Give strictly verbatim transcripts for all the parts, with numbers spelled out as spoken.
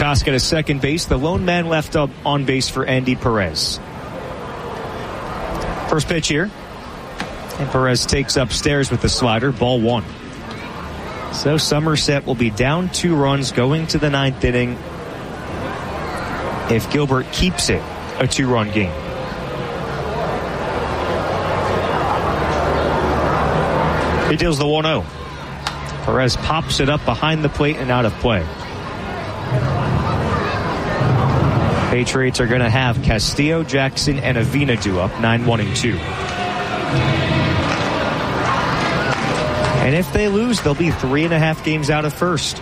Koska to second base, the lone man left up on base for Andy Perez. First pitch here. And Perez takes upstairs with the slider, ball one. So Somerset will be down two runs going to the ninth inning if Gilbert keeps it a two-run game. He deals the one oh. Perez pops it up behind the plate and out of play. Patriots are going to have Castillo, Jackson, and Avina due up, nine one and two. And if they lose, they'll be three and a half games out of first.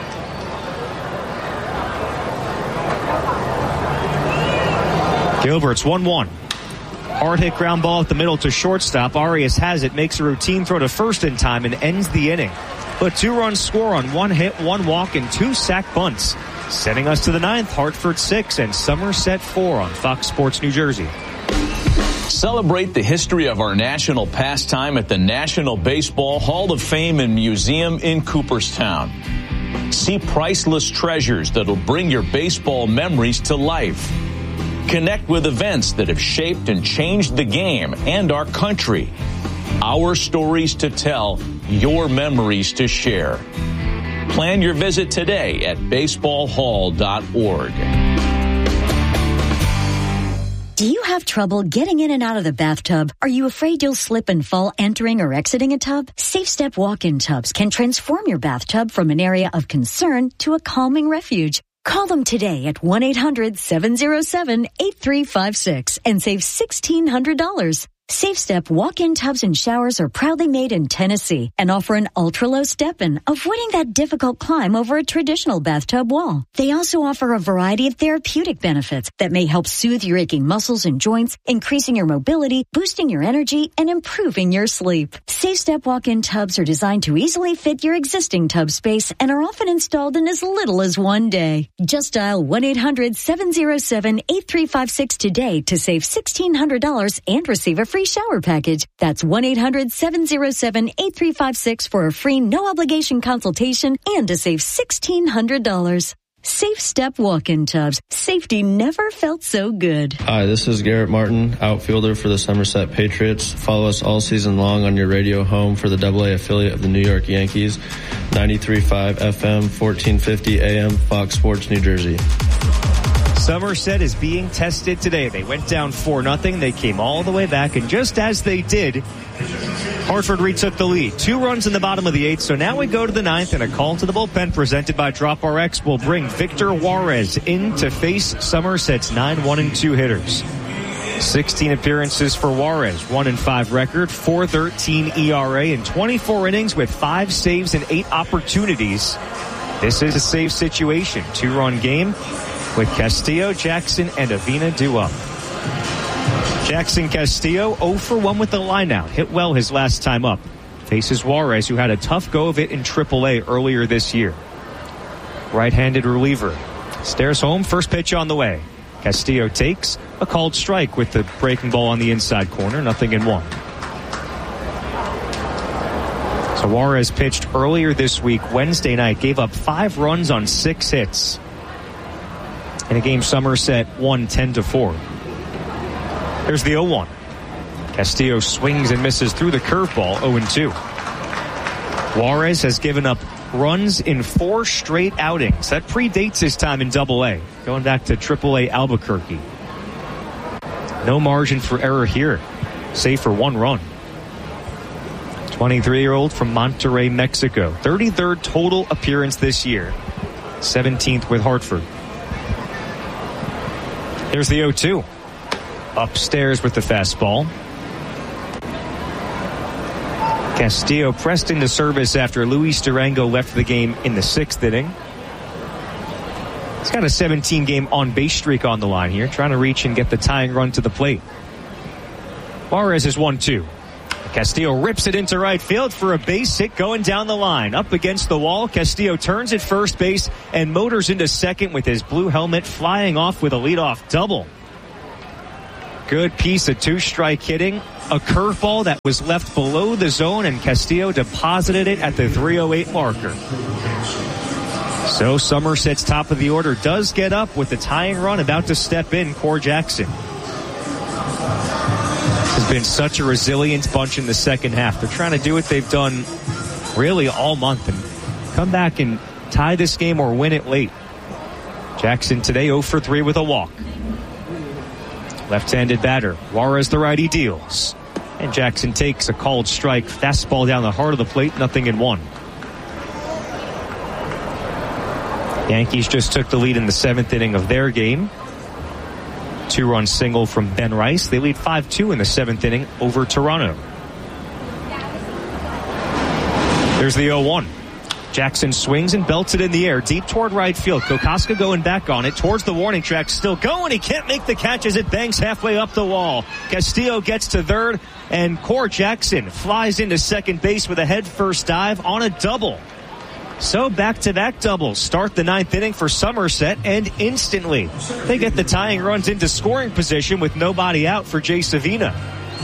Gilbert's one one. Hard hit ground ball at the middle to shortstop. Arias has it, makes a routine throw to first in time, and ends the inning. But two runs score on one hit, one walk, and two sack bunts. Sending us to the ninth, Hartford six and Somerset four on Fox Sports New Jersey. Celebrate the history of our national pastime at the National Baseball Hall of Fame and Museum in Cooperstown. See priceless treasures that'll bring your baseball memories to life. Connect with events that have shaped and changed the game and our country. Our stories to tell, your memories to share. Plan your visit today at baseball hall dot org. Do you have trouble getting in and out of the bathtub? Are you afraid you'll slip and fall entering or exiting a tub? Safe Step walk-in tubs can transform your bathtub from an area of concern to a calming refuge. Call them today at one eight hundred seven oh seven eight three five six and save sixteen hundred dollars. Safe Step walk-in tubs and showers are proudly made in Tennessee and offer an ultra-low step-in, avoiding that difficult climb over a traditional bathtub wall. They also offer a variety of therapeutic benefits that may help soothe your aching muscles and joints, increasing your mobility, boosting your energy, and improving your sleep. Safe Step walk-in tubs are designed to easily fit your existing tub space and are often installed in as little as one day. Just dial one eight hundred seven oh seven eight three five six today to save sixteen hundred dollars and receive a free shower package. That's one eight hundred seven oh seven eight three five six for a free no-obligation consultation and to save sixteen hundred dollars. Safe Step walk-in tubs. Safety never felt so good. Hi, this is Garrett Martin, outfielder for the Somerset Patriots. Follow us all season long on your radio home for the double A affiliate of the New York Yankees, ninety-three point five F M, fourteen fifty A M, Fox Sports New Jersey. Somerset is being tested today. They went down four nothing. They came all the way back, and just as they did, Hartford retook the lead. Two runs in the bottom of the eighth, so now we go to the ninth, and a call to the bullpen presented by Drop R X will bring Victor Juarez in to face Somerset's nine one and two hitters. sixteen appearances for Juarez, one and five record, four thirteen E R A, and twenty-four innings with five saves and eight opportunities. This is a save situation. Two-run game with Castillo, Jackson, and Avina due up. Jackson Castillo oh for one with the lineout. Hit well his last time up. Faces Juarez, who had a tough go of it in triple A earlier this year. Right-handed reliever. Stares home, first pitch on the way. Castillo takes a called strike with the breaking ball on the inside corner. Nothing in one. So Juarez pitched earlier this week, Wednesday night, gave up five runs on six hits. In a game Somerset won ten to four. Here's the oh one. Castillo swings and misses through the curveball, oh and two. Juarez has given up runs in four straight outings. That predates his time in double A, going back to triple A Albuquerque. No margin for error here, save for one run. twenty-three-year-old from Monterrey, Mexico. thirty-third total appearance this year. seventeenth with Hartford. Here's the oh two. Upstairs with the fastball. Castillo pressed into service after Luis Durango left the game in the sixth inning. He's got a seventeen-game on-base streak on the line here, trying to reach and get the tying run to the plate. Juarez is one two. Castillo rips it into right field for a base hit going down the line. Up against the wall, Castillo turns at first base and motors into second with his blue helmet flying off with a leadoff double. Good piece of two-strike hitting. A curveball that was left below the zone, and Castillo deposited it at the three oh eight marker. So Somerset's top of the order does get up with the tying run about to step in, Core Jackson. Has been such a resilient bunch in the second half. They're trying to do what they've done really all month and come back and tie this game or win it late. Jackson today oh for three with a walk. Left-handed batter. Juarez the righty deals. And Jackson takes a called strike. Fastball down the heart of the plate. Nothing in one. Yankees just took the lead in the seventh inning of their game. Two-run single from Ben Rice. They lead five two in the seventh inning over Toronto. There's the oh one. Jackson swings and belts it in the air deep toward right field. Kokoska going back on it towards the warning track. Still going. He can't make the catch as it bangs halfway up the wall. Castillo gets to third, and Core Jackson flies into second base with a head-first dive on a double. So back-to-back doubles start the ninth inning for Somerset, and instantly they get the tying runs into scoring position with nobody out for Jay Savina.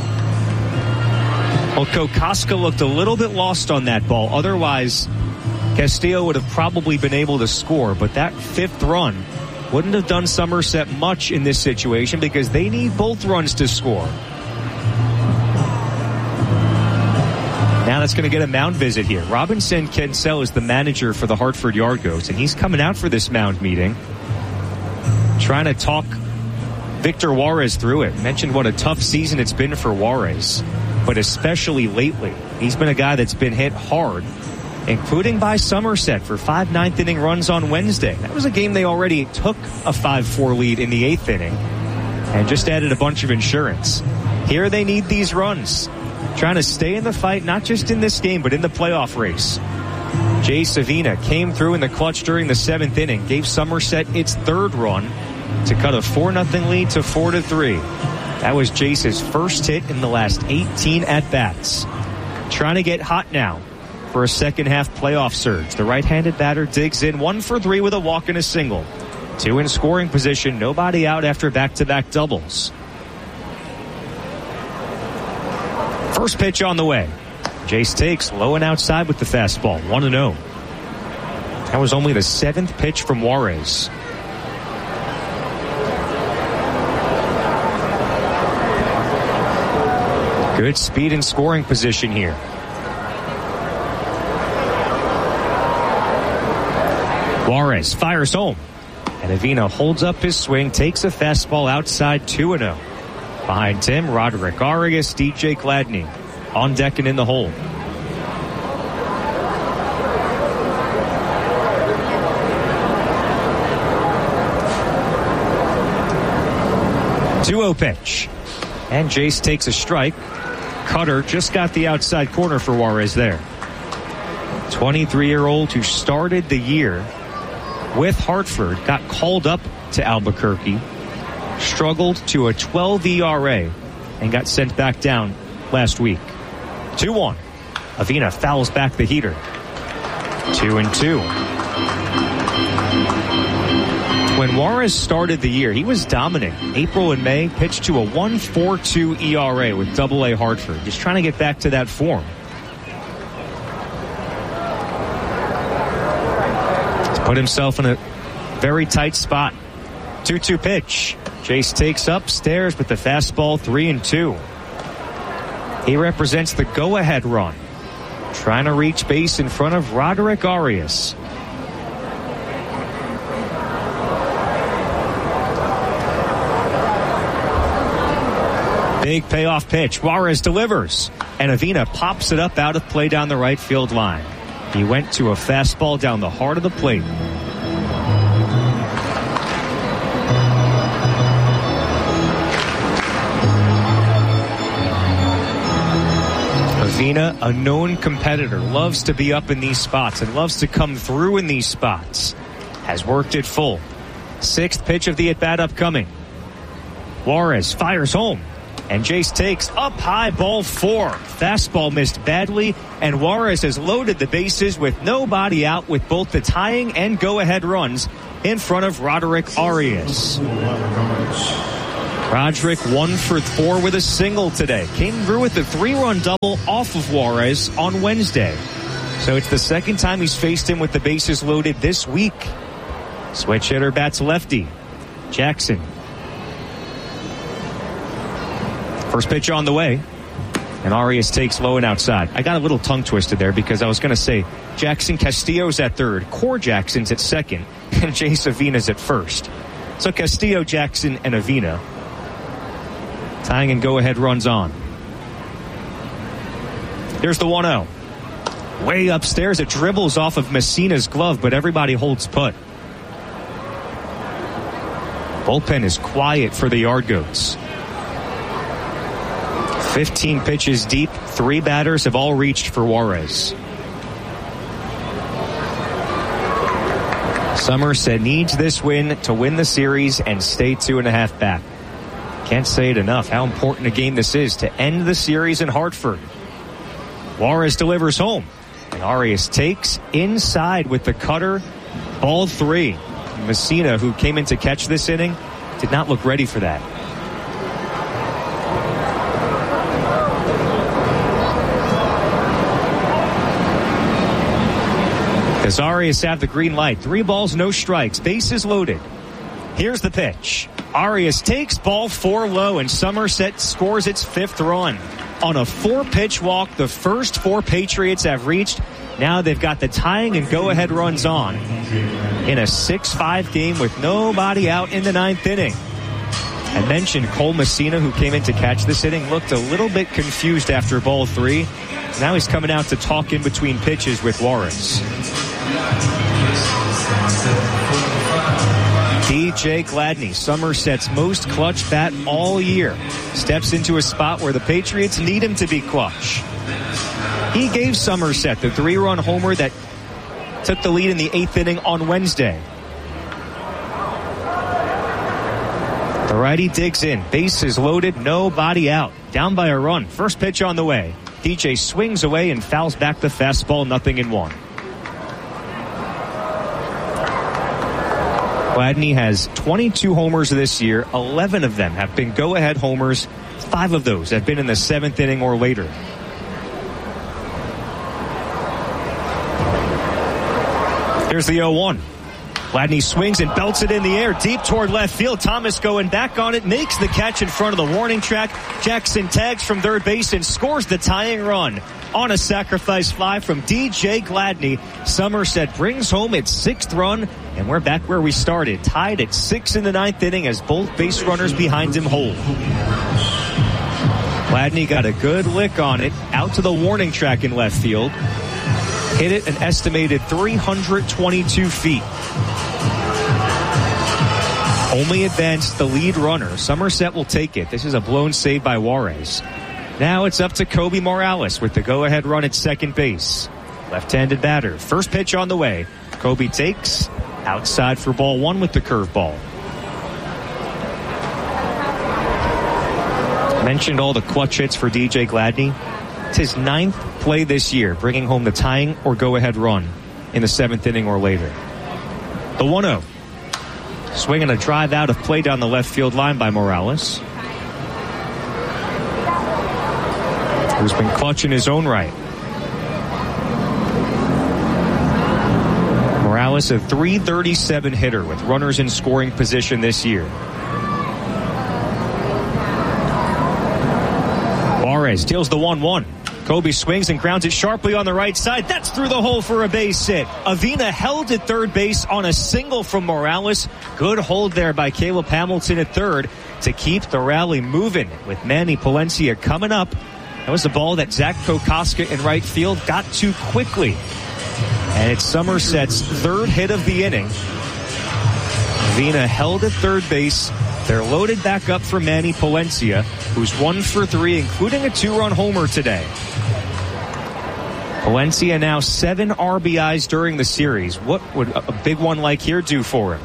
Well, Kokoska looked a little bit lost on that ball. Otherwise, Castillo would have probably been able to score, but that fifth run wouldn't have done Somerset much in this situation because they need both runs to score. Now that's going to get a mound visit here. Robinson Kensell is the manager for the Hartford Yard Goats, and he's coming out for this mound meeting, trying to talk Victor Juarez through it. Mentioned what a tough season it's been for Juarez, but especially lately. He's been a guy that's been hit hard, including by Somerset for five ninth-inning runs on Wednesday. That was a game they already took a five four lead in the eighth inning and just added a bunch of insurance. Here they need these runs, trying to stay in the fight, not just in this game, but in the playoff race. Jay Savina came through in the clutch during the seventh inning, gave Somerset its third run to cut a four nothing lead to four to three. That was Jace's first hit in the last eighteen at-bats. Trying to get hot now for a second-half playoff surge. The right-handed batter digs in one for three with a walk and a single. Two in scoring position, nobody out after back-to-back doubles. First pitch on the way. Jace takes low and outside with the fastball. one and oh. That was only the seventh pitch from Juarez. Good speed and scoring position here. Juarez fires home. And Avina holds up his swing, takes a fastball outside two and oh. Behind him, Roderick Arias, D J Gladney on deck and in the hole. two oh pitch. And Jace takes a strike. Cutter just got the outside corner for Juarez there. twenty-three-year-old who started the year with Hartford, got called up to Albuquerque, struggled to a twelve E R A, and got sent back down last week. two one. Avina fouls back the heater. two and two. When Juarez started the year, he was dominant. April and May pitched to a one point four two E R A with double A Hartford. Just trying to get back to that form. He's put himself in a very tight spot. two two pitch. Jace takes up, stares with the fastball, three and two. He represents the go-ahead run. Trying to reach base in front of Roderick Arias. Big payoff pitch. Juarez delivers. And Avina pops it up out of play down the right field line. He went to a fastball down the heart of the plate. Avina, a known competitor, loves to be up in these spots and loves to come through in these spots. Has worked it full. Sixth pitch of the at-bat upcoming. Juarez fires home. And Jace takes up high, ball four. Fastball missed badly, and Juarez has loaded the bases with nobody out with both the tying and go-ahead runs in front of Roderick Arias. Roderick one for four with a single today. Came through with a three-run double off of Juarez on Wednesday. So it's the second time he's faced him with the bases loaded this week. Switch hitter bats lefty. Jackson. First pitch on the way. And Arias takes low and outside. I got a little tongue twisted there because I was going to say Jackson Castillo's at third, Core Jackson's at second, and Jace Avina's at first. So Castillo, Jackson, and Avina tying and go-ahead runs on. Here's the one oh. Way upstairs, it dribbles off of Messina's glove, but everybody holds put. Bullpen is quiet for the Yard Goats. fifteen pitches deep. Three batters have all reached for Juarez. Somerset needs this win to win the series and stay two and a half back. Can't say it enough how important a game this is to end the series in Hartford. Juarez delivers home. And Arias takes inside with the cutter. Ball three. Messina, who came in to catch this inning, did not look ready for that. As Arias have the green light. Three balls, no strikes. Bases loaded. Here's the pitch. Arias takes ball four low, and Somerset scores its fifth run. On a four-pitch walk, the first four Patriots have reached. Now they've got the tying and go-ahead runs on in a six five game with nobody out in the ninth inning. I mentioned Cole Messina, who came in to catch this inning, looked a little bit confused after ball three. Now he's coming out to talk in between pitches with Juarez. D J Gladney, Somerset's most clutch bat all year, steps into a spot where the Patriots need him to be clutch. He gave Somerset the three-run homer that took the lead in the eighth inning on Wednesday. The righty digs in. Bases loaded, nobody out. Down by a run. First pitch on the way. D J swings away and fouls back the fastball, nothing in one. Gladney has twenty-two homers this year. eleven of them have been go-ahead homers. Five of those have been in the seventh inning or later. Here's the oh one. Gladney swings and belts it in the air deep toward left field. Thomas going back on it, makes the catch in front of the warning track. Jackson tags from third base and scores the tying run on a sacrifice fly from D J Gladney. Somerset brings home its sixth run, and we're back where we started, tied at six in the ninth inning as both base runners behind him hold. Gladney got a good lick on it out to the warning track in left field. Hit it an estimated three hundred twenty-two feet. Only advanced the lead runner. Somerset will take it. This is a blown save by Juarez. Now it's up to Kobe Morales with the go-ahead run at second base. Left-handed batter. First pitch on the way. Kobe takes outside for ball one with the curveball. Mentioned all the clutch hits for D J Gladney. It's his ninth play this year, bringing home the tying or go-ahead run in the seventh inning or later. The one oh. Swinging a drive out of play down the left field line by Morales, who's been clutch in his own right. Morales, a three thirty-seven hitter with runners in scoring position this year. Juarez deals the one one. Kobe swings and grounds it sharply on the right side. That's through the hole for a base hit. Avina held at third base on a single from Morales. Good hold there by Caleb Hamilton at third to keep the rally moving with Manny Palencia coming up. That was a ball that Zach Kokoska in right field got to quickly. And it's Somerset's third hit of the inning. Avina held at third base. They're loaded back up for Manny Palencia, who's one for three, including a two-run homer today. Palencia now seven R B Is during the series. What would a big one like here do for him?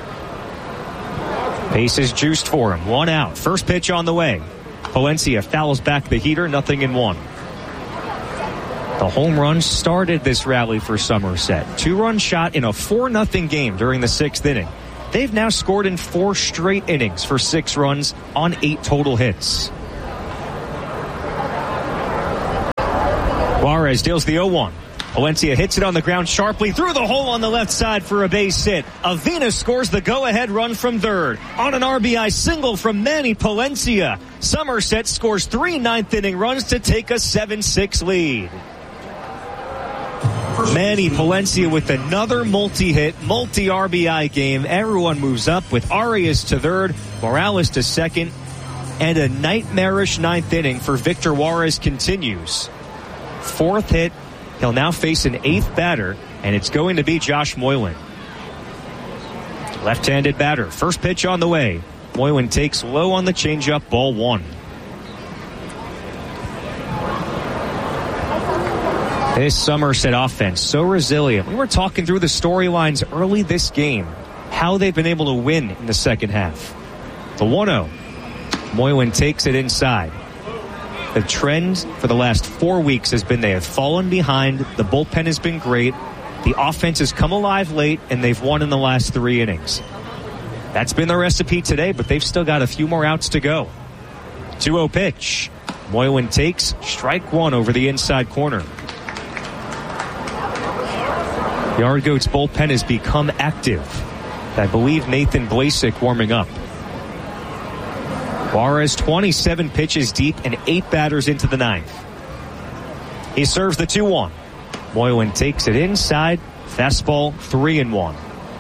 Base is juiced for him. One out. First pitch on the way. Palencia fouls back the heater, nothing in one. The home run started this rally for Somerset. Two-run shot in a four nothing game during the sixth inning. They've now scored in four straight innings for six runs on eight total hits. Juarez deals the oh one. Palencia hits it on the ground sharply through the hole on the left side for a base hit. Avina scores the go-ahead run from third. On an R B I single from Manny Palencia. Somerset scores three ninth-inning runs to take a seven six lead. Manny Palencia with another multi-hit, multi-R B I game. Everyone moves up with Arias to third, Morales to second, and a nightmarish ninth inning for Victor Juarez continues. Fourth hit. He'll now face an eighth batter, and it's going to be Josh Moylan. Left-handed batter. First pitch on the way. Moylan takes low on the changeup, ball one. This Somerset offense, so resilient. We were talking through the storylines early this game, how they've been able to win in the second half. The one oh. Moylan takes it inside. The trend for the last four weeks has been they have fallen behind. The bullpen has been great. The offense has come alive late, and they've won in the last three innings. That's been the recipe today, but they've still got a few more outs to go. two oh pitch. Moylan takes strike one over the inside corner. The Argoats bullpen has become active. I believe Nathan Blasek warming up. Juarez twenty-seven pitches deep and eight batters into the ninth. He serves the two one. Moylan takes it inside. Fastball three and one.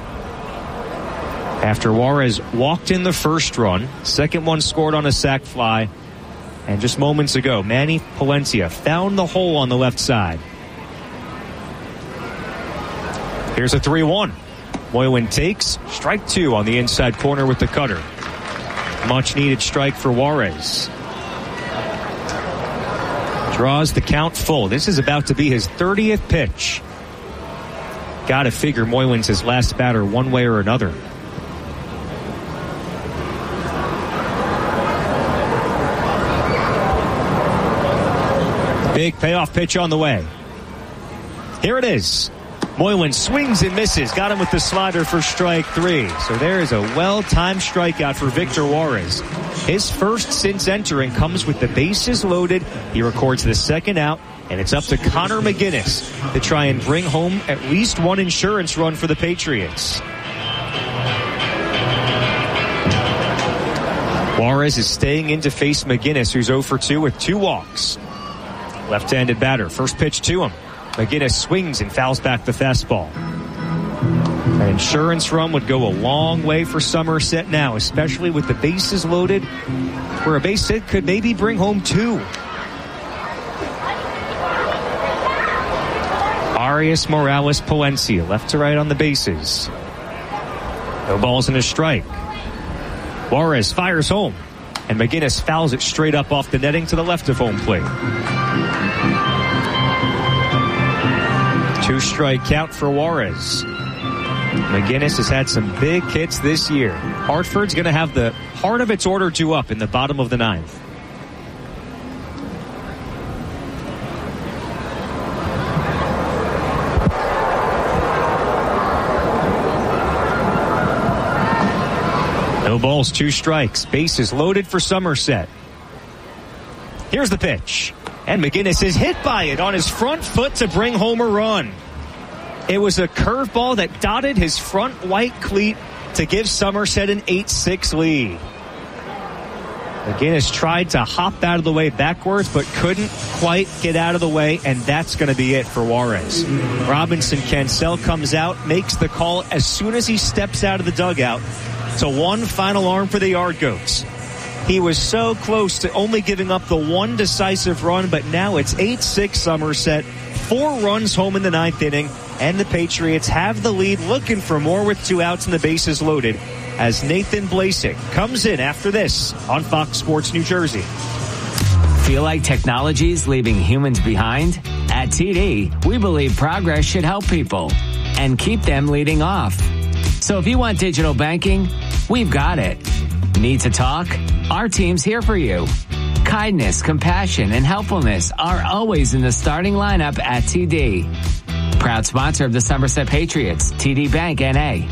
After Juarez walked in the first run, second one scored on a sac fly. And just moments ago, Manny Palencia found the hole on the left side. Here's a three one. Moylan takes strike two on the inside corner with the cutter. Much needed strike for Juarez. Draws the count full. This is about to be his thirtieth pitch. Gotta figure Moylan's his last batter one way or another. Big payoff pitch on the way. Here it is. Moylan swings and misses. Got him with the slider for strike three. So there is a well-timed strikeout for Victor Juarez. His first since entering comes with the bases loaded. He records the second out, and it's up to Connor McGinnis to try and bring home at least one insurance run for the Patriots. Juarez is staying in to face McGinnis, who's oh for two with two walks. Left-handed batter. First pitch to him. McGinnis swings and fouls back the fastball. An insurance run would go a long way for Somerset now, especially with the bases loaded, where a base hit could maybe bring home two. Arias, Morales, Palencia, left to right on the bases. No balls and a strike. Juarez fires home, and McGinnis fouls it straight up off the netting to the left of home plate. Two strike count for Juarez. McGinnis has had some big hits this year. Hartford's going to have the heart of its order due up in the bottom of the ninth. No balls, two strikes. Bases loaded for Somerset. Here's the pitch. And McGinnis is hit by it on his front foot to bring home a run. It was a curveball that dotted his front white cleat to give Somerset an eight six lead. McGinnis tried to hop out of the way backwards, but couldn't quite get out of the way, and that's going to be it for Juarez. Robinson Cancel comes out, makes the call as soon as he steps out of the dugout to one final arm for the Argoats. He was so close to only giving up the one decisive run, but now it's eight six Somerset. Four runs home in the ninth inning, and the Patriots have the lead, looking for more with two outs and the bases loaded as Nathan Blasek comes in after this on Fox Sports New Jersey. Feel like technology's leaving humans behind? At T D, we believe progress should help people and keep them leading off. So if you want digital banking, we've got it. Need to talk? Our team's here for you. Kindness, compassion, and helpfulness are always in the starting lineup at T D. Proud sponsor of the Somerset Patriots, T D Bank N A.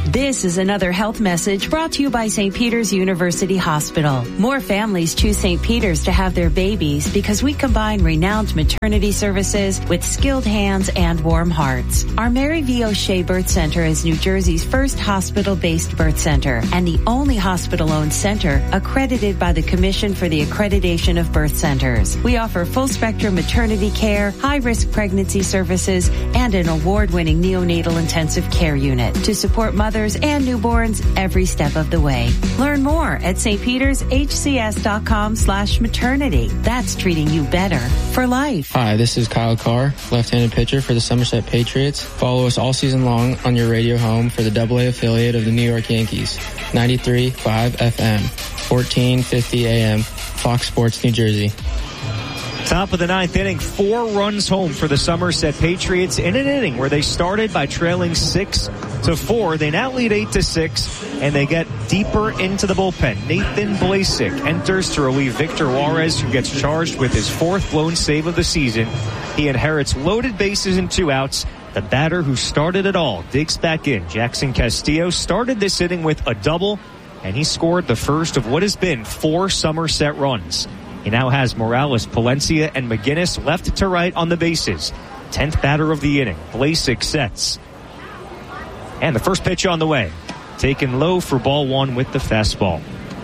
This is another health message brought to you by Saint Peter's University Hospital. More families choose Saint Peter's to have their babies because we combine renowned maternity services with skilled hands and warm hearts. Our Mary V. O'Shea Birth Center is New Jersey's first hospital-based birth center and the only hospital-owned center accredited by the Commission for the Accreditation of Birth Centers. We offer full-spectrum maternity care, high-risk pregnancy services, and an award-winning neonatal intensive care unit to support mothers and newborns every step of the way. Learn more at stpetershcs.com slash maternity. That's treating you better for life. Hi, this is Kyle Carr, left-handed pitcher for the Somerset Patriots. Follow us all season long on your radio home for the double A affiliate of the New York Yankees. ninety-three point five F M, fourteen fifty A M, Fox Sports, New Jersey. Top of the ninth inning, four runs home for the Somerset Patriots in an inning where they started by trailing six to four. They now lead eight to six, and they get deeper into the bullpen. Nathan Blasek enters to relieve Victor Juarez, who gets charged with his fourth blown save of the season. He inherits loaded bases and two outs. The batter who started it all digs back in. Jackson Castillo started this inning with a double, and he scored the first of what has been four Somerset runs. He now has Morales, Palencia, and McGinnis left to right on the bases. Tenth batter of the inning. Blasek sets. And the first pitch on the way. Taken low for ball one with the fastball.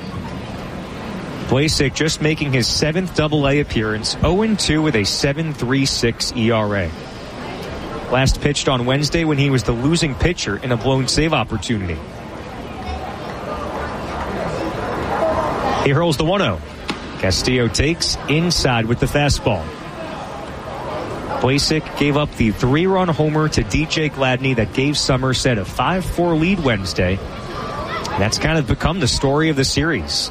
Blasek just making his seventh double A appearance. oh and two with a seven point three six E R A. Last pitched on Wednesday when he was the losing pitcher in a blown save opportunity. He hurls the one oh. Castillo takes inside with the fastball. Blasek gave up the three-run homer to D J Gladney that gave Somerset a five four lead Wednesday. That's kind of become the story of the series.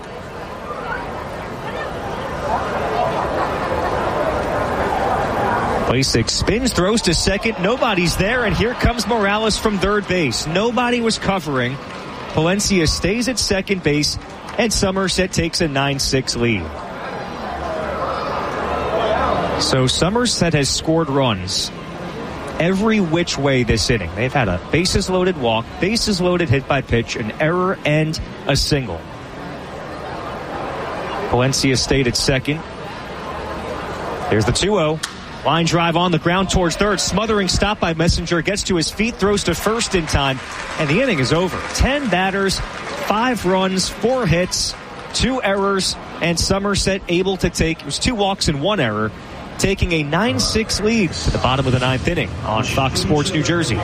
Blasek spins, throws to second. Nobody's there, and here comes Morales from third base. Nobody was covering. Palencia stays at second base, and Somerset takes a nine six lead. So Somerset has scored runs every which way this inning. They've had a bases loaded walk, bases loaded hit by pitch, an error, and a single. Palencia stayed at second. There's the two oh. Line drive on the ground towards third. Smothering stop by Messenger. Gets to his feet, throws to first in time, and the inning is over. Ten batters, five runs, four hits, two errors, and Somerset able to take, it was two walks and one error, taking a nine six lead to the bottom of the ninth inning on Fox Sports New Jersey.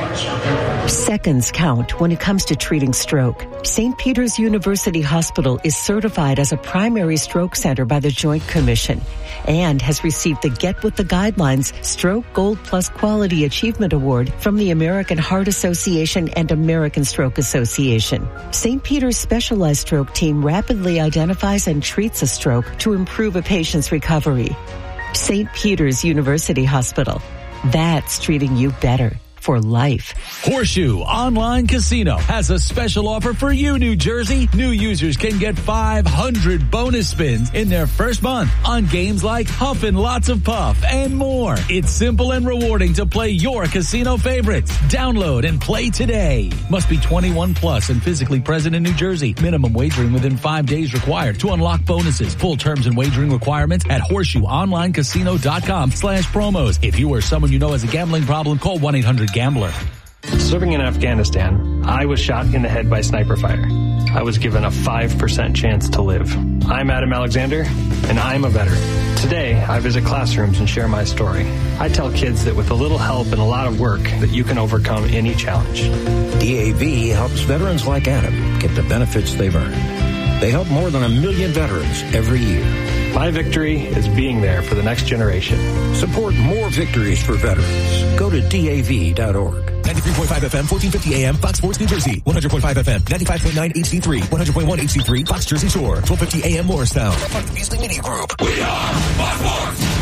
Seconds count when it comes to treating stroke. Saint Peter's University Hospital is certified as a primary stroke center by the Joint Commission and has received the Get With the Guidelines Stroke Gold Plus Quality Achievement Award from the American Heart Association and American Stroke Association. Saint Peter's specialized stroke team rapidly identifies and treats a stroke to improve a patient's recovery. Saint Peter's University Hospital. That's treating you better for life. Horseshoe Online Casino has a special offer for you, New Jersey. New users can get five hundred bonus spins in their first month on games like Huff and Lots of Puff and more. It's simple and rewarding to play your casino favorites. Download and play today. Must be twenty-one plus and physically present in New Jersey. Minimum wagering within five days required to unlock bonuses. Full terms and wagering requirements at horseshoeonlinecasino.com slash promos. If you or someone you know has a gambling problem, call one eight hundred gambler. Serving in Afghanistan, I was shot in the head by sniper fire. I was given a five percent chance to live. I'm Adam Alexander, and I'm a veteran. Today, I visit classrooms and share my story. I tell kids that with a little help and a lot of work, that you can overcome any challenge. D A V helps veterans like Adam get the benefits they've earned. They help more than a million veterans every year. My victory is being there for the next generation. Support more victories for veterans. Go to D A V dot org. ninety-three point five F M, fourteen fifty A M, Fox Sports New Jersey. one hundred point five F M, ninety-five point nine H D three. one hundred point one H D three, Fox Jersey Shore. twelve fifty A M Morristown. Part of the Beasley Media Group. We are Fox Sports.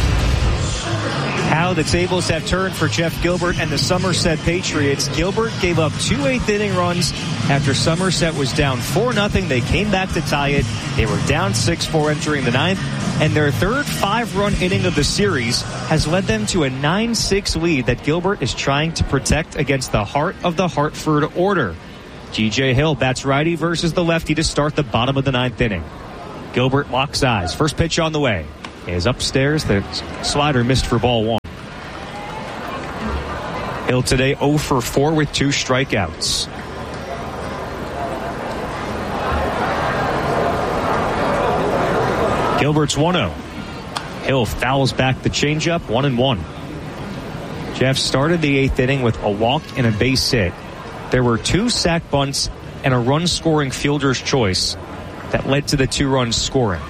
How the tables have turned for Jeff Gilbert and the Somerset Patriots. Gilbert gave up two eighth-inning runs after Somerset was down four nothing. They came back to tie it. They were down six four entering the ninth, and their third five-run inning of the series has led them to a nine six lead that Gilbert is trying to protect against the heart of the Hartford order. G J Hill bats righty versus the lefty to start the bottom of the ninth inning. Gilbert locks eyes. First pitch on the way. Is upstairs. The slider missed for ball one. Hill today oh for four with two strikeouts. Gilbert's one oh. Hill fouls back the changeup, one and one. Jeff started the eighth inning with a walk and a base hit. There were two sac bunts and a run-scoring fielder's choice that led to the two runs scoring.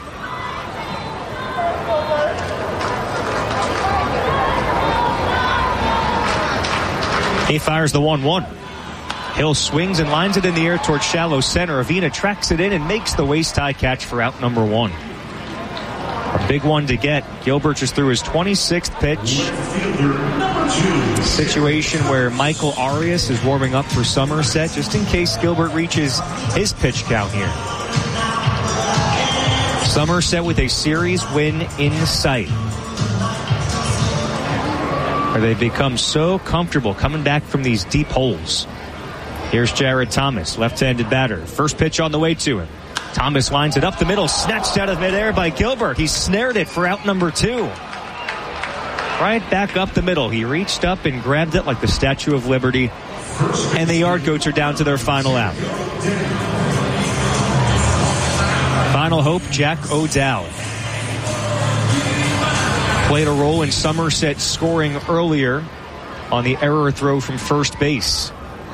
He fires the one one. Hill swings and lines it in the air towards shallow center. Avina tracks it in and makes the waist-high catch for out number one. A big one to get. Gilbert just threw his twenty-sixth pitch. Situation where Michael Arias is warming up for Somerset, just in case Gilbert reaches his pitch count here. Somerset with a series win in sight, where they've become so comfortable coming back from these deep holes. Here's Jared Thomas, left-handed batter. First pitch on the way to him. Thomas lines it up the middle, snatched out of midair by Gilbert. He snared it for out number two. Right back up the middle. He reached up and grabbed it like the Statue of Liberty. And the Yard Goats are down to their final out. Final hope, Jack O'Dowd. Played a role in Somerset scoring earlier on the error throw from first base.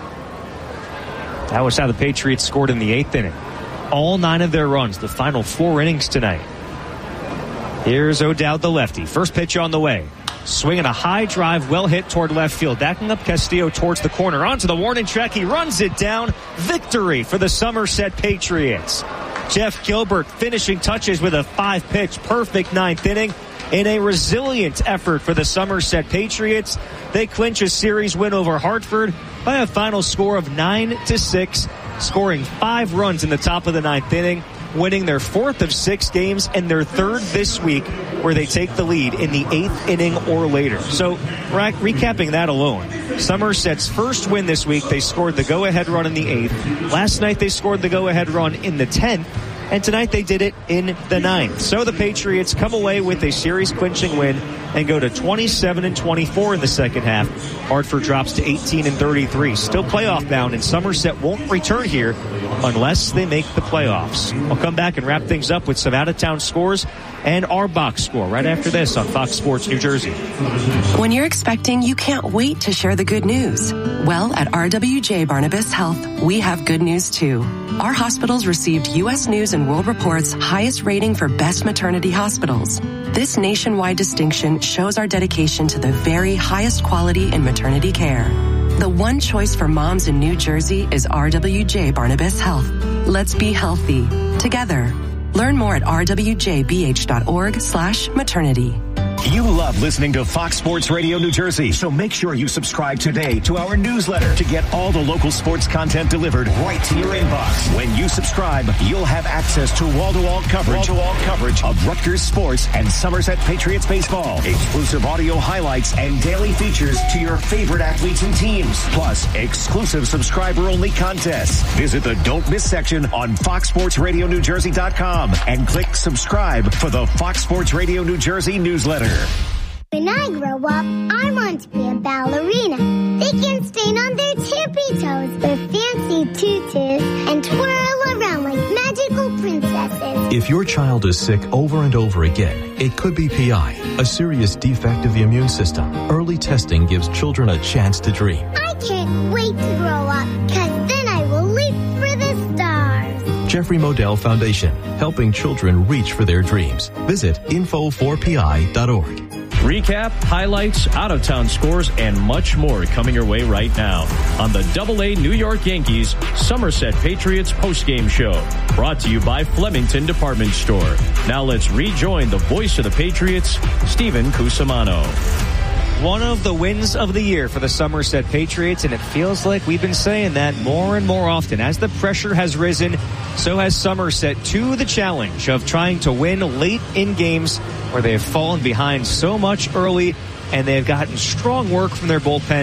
That was how the Patriots scored in the eighth inning. All nine of their runs, the final four innings tonight. Here's O'Dowd, the lefty. First pitch on the way. Swinging a high drive, well hit toward left field. Backing up Castillo towards the corner. Onto the warning track. He runs it down. Victory for the Somerset Patriots. Jeff Gilbert finishing touches with a five-pitch perfect ninth inning. In a resilient effort for the Somerset Patriots, they clinch a series win over Hartford by a final score of nine to six, scoring five runs in the top of the ninth inning, winning their fourth of six games and their third this week, where they take the lead in the eighth inning or later. So, re- recapping that alone, Somerset's first win this week, they scored the go-ahead run in the eighth. Last night they scored the go-ahead run in the tenth. And tonight they did it in the ninth. So the Patriots come away with a series-clinching win and go to twenty-seven and twenty-four in the second half. Hartford drops to eighteen and thirty-three. Still playoff bound, and Somerset won't return here unless they make the playoffs. I'll come back and wrap things up with some out-of-town scores and our box score right after this on Fox Sports New Jersey. When you're expecting, you can't wait to share the good news. Well, at R W J Barnabas Health, we have good news too. Our hospitals received U S News and World Report's highest rating for best maternity hospitals. This nationwide distinction shows our dedication to the very highest quality in maternity care. The one choice for moms in New Jersey is R W J Barnabas Health. Let's be healthy together. Learn more at r w j b h dot org slash maternity. You love listening to Fox Sports Radio New Jersey, so make sure you subscribe today to our newsletter to get all the local sports content delivered right to your inbox. When you subscribe, you'll have access to wall-to-wall coverage, wall-to-wall coverage of Rutgers sports and Somerset Patriots baseball, exclusive audio highlights, and daily features to your favorite athletes and teams, plus exclusive subscriber-only contests. Visit the Don't Miss section on fox sports radio new jersey dot com and click subscribe for the Fox Sports Radio New Jersey newsletter. When I grow up, I want to be a ballerina. They can stand on their tippy toes with fancy tutus and twirl around like magical princesses. If your child is sick over and over again, it could be P I, a serious defect of the immune system. Early testing gives children a chance to dream. I can't wait to grow up, because then I will leap for the stars. Jeffrey Modell Foundation, helping children reach for their dreams. Visit info four p i dot org. Recap, highlights, out-of-town scores, and much more coming your way right now on the Double A New York Yankees Somerset Patriots postgame show. Brought to you by Flemington Department Store. Now let's rejoin the voice of the Patriots, Stephen Cusimano. One of the wins of the year for the Somerset Patriots, and it feels like we've been saying that more and more often. As the pressure has risen, so has Somerset to the challenge of trying to win late in games where they have fallen behind so much early, and they have gotten strong work from their bullpen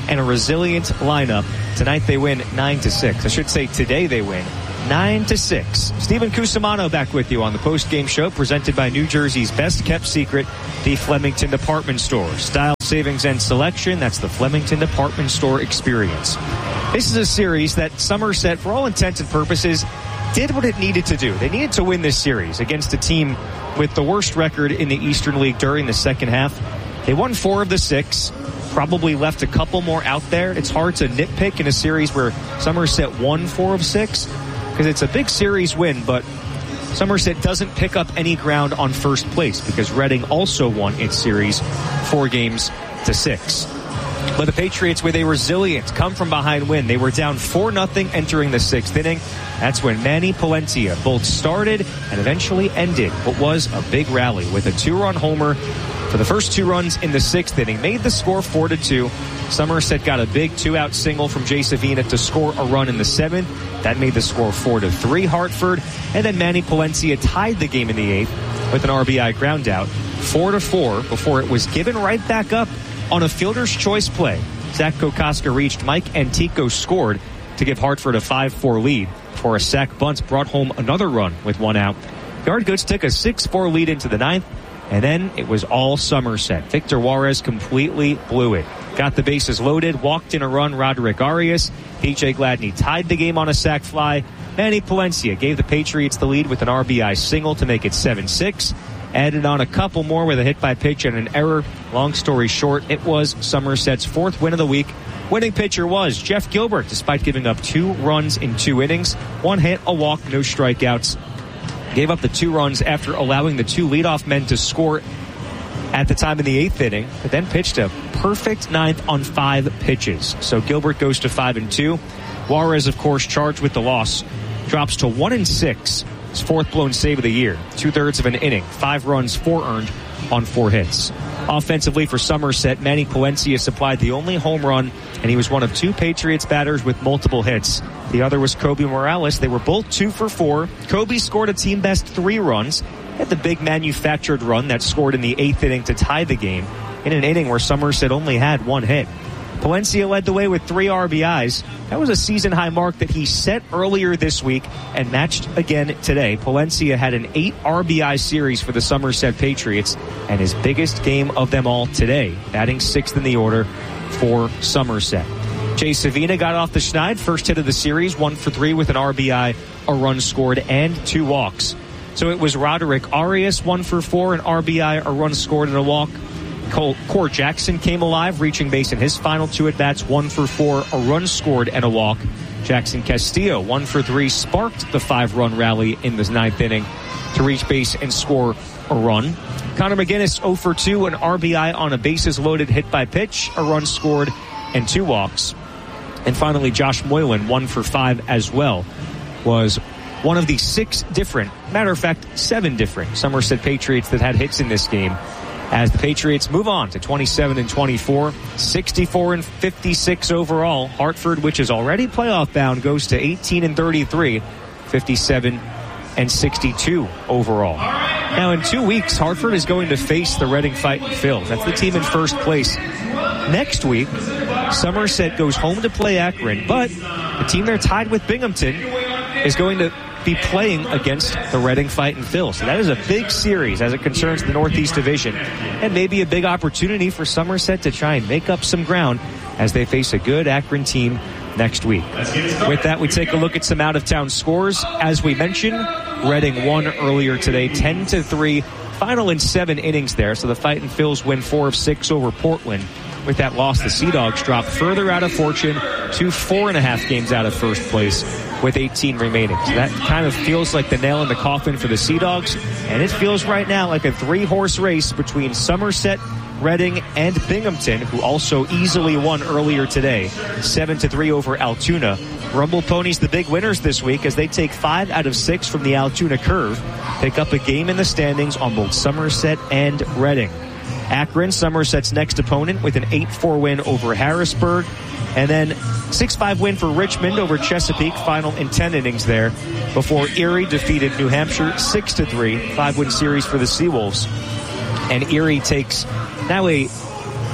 and a resilient lineup. Tonight they win nine to six. I should say today they win nine to six. Stephen Cusimano back with you on the post-game show presented by New Jersey's best-kept secret, the Flemington Department Store. Style, savings, and selection, that's the Flemington Department Store experience. This is a series that Somerset, for all intents and purposes, did what it needed to do. They needed to win this series against a team with the worst record in the Eastern League during the second half. They won four of the six, probably left a couple more out there. It's hard to nitpick in a series where Somerset won four of six because it's a big series win, but Somerset doesn't pick up any ground on first place because Reading also won its series four games to six. But the Patriots, with a resilient come-from-behind win, they were down four nothing entering the sixth inning. That's when Manny Palencia both started and eventually ended what was a big rally with a two-run homer for the first two runs in the sixth inning. Made the score four to two. Somerset got a big two-out single from Jay Savina to score a run in the seventh. That made the score four to three Hartford. And then Manny Palencia tied the game in the eighth with an R B I ground out, four to four, before it was given right back up on a fielder's choice play. Zach Kokoska reached, Mike Antico scored to give Hartford a five four lead, before a sac bunt brought home another run with one out. Yardgoods took a six four lead into the ninth, and then it was all Somerset. Victor Juarez completely blew it. Got the bases loaded, walked in a run, Roderick Arias. P J Gladney tied the game on a sac fly. Manny Palencia gave the Patriots the lead with an R B I single to make it seven six. Added on a couple more with a hit by pitch and an error. Long story short, it was Somerset's fourth win of the week. Winning pitcher was Jeff Gilbert, despite giving up two runs in two innings. One hit, a walk, no strikeouts. Gave up the two runs after allowing the two leadoff men to score at the time in the eighth inning, but then pitched a perfect ninth on five pitches. So Gilbert goes to five and two. Juarez, of course, charged with the loss, drops to one and six. His fourth blown save of the year. Two-thirds of an inning. Five runs, four earned on four hits. Offensively for Somerset, Manny Palencia supplied the only home run, and he was one of two Patriots batters with multiple hits. The other was Kobe Morales. They were both two for four. Kobe scored a team-best three runs. Had the big manufactured run that scored in the eighth inning to tie the game in an inning where Somerset only had one hit. Palencia led the way with three R B Is. That was a season-high mark that he set earlier this week and matched again today. Palencia had an eight R B I series for the Somerset Patriots and his biggest game of them all today, batting sixth in the order for Somerset. Jay Savina got off the schneid, first hit of the series, one for three with an R B I, a run scored, and two walks. So it was Roderick Arias, one for four, an R B I, a run scored, and a walk. Cole, Core Jackson came alive, reaching base in his final two at-bats, one for four, a run scored, and a walk. Jackson Castillo, one for three, sparked the five-run rally in the ninth inning to reach base and score a run. Connor McGinnis, oh for two, an R B I on a bases-loaded hit by pitch, a run scored, and two walks. And finally, Josh Moylan, one for five as well, was one of the six different, matter of fact, seven different Somerset Patriots that had hits in this game, as the Patriots move on to twenty-seven and twenty-four, sixty-four and fifty-six overall. Hartford, which is already playoff bound, goes to eighteen and thirty-three, fifty-seven and sixty-two overall. Now, in two weeks, Hartford is going to face the Reading Fightin' Phils. That's the team in first place. Next week, Somerset goes home to play Akron, but the team they're tied with, Binghamton, is going to be playing against the Reading Fightin' Phils. So that is a big series as it concerns the Northeast Division, and maybe a big opportunity for Somerset to try and make up some ground as they face a good Akron team next week. With that, we take a look at some out-of-town scores. As we mentioned, Reading won earlier today, ten to three, final in seven innings there. So the Fightin' Phils win four of six over Portland. With that loss, the Sea Dogs drop further out of fortune to four and a half games out of first place with eighteen remaining. So that kind of feels like the nail in the coffin for the Sea Dogs, and it feels right now like a three-horse race between Somerset, Reading, and Binghamton, who also easily won earlier today, seven to three over Altoona. Rumble Ponies the big winners this week as they take five out of six from the Altoona curve, pick up a game in the standings on both Somerset and Reading. Akron, Somerset's next opponent, with an eight four win over Harrisburg. And then six five win for Richmond over Chesapeake, final in ten innings there, before Erie defeated New Hampshire six to three, five win series for the Seawolves. And Erie takes now a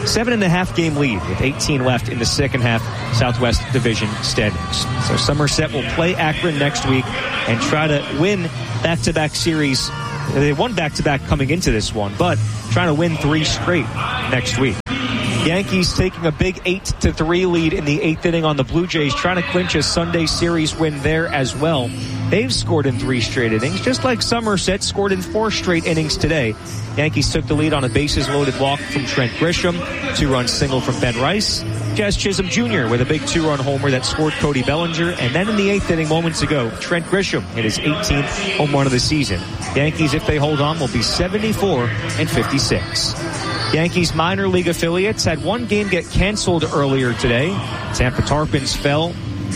seven and a half game lead with eighteen left in the second half Southwest Division standings. So Somerset will play Akron next week and try to win back-to-back series. They won back-to-back coming into this one, but trying to win three straight next week. Yankees taking a big eight to three lead in the eighth inning on the Blue Jays, trying to clinch a Sunday series win there as well. They've scored in three straight innings, just like Somerset scored in four straight innings today. Yankees took the lead on a bases-loaded walk from Trent Grisham, two-run single from Ben Rice. Jazz Chisholm Junior with a big two-run homer that scored Cody Bellinger. And then in the eighth inning moments ago, Trent Grisham hit his eighteenth home run of the season. Yankees, if they hold on, will be seventy-four and fifty-six. Yankees minor league affiliates had one game get canceled earlier today. Tampa Tarpons fell,